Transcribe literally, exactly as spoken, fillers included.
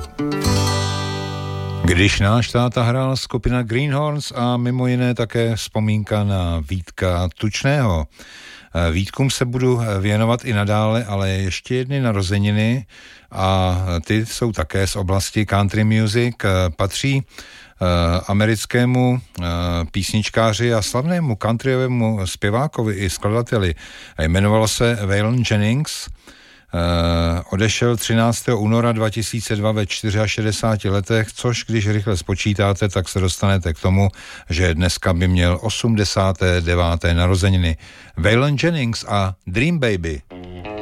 Když náš táta hrál, skupina Greenhorns a mimo jiné také vzpomínka na Vítka Tučného. Vítkům se budu věnovat i nadále, ale ještě jedny narozeniny a ty jsou také z oblasti country music, patří americkému písničkáři a slavnému countryovému zpěvákovi i skladateli. Jmenovalo se Waylon Jennings. Uh, odešel třináctého února dva tisíce dva ve šedesáti čtyřech letech, což když rychle spočítáte, tak se dostanete k tomu, že dneska by měl osmdesáté deváté narozeniny. Waylon Jennings a Dream Baby.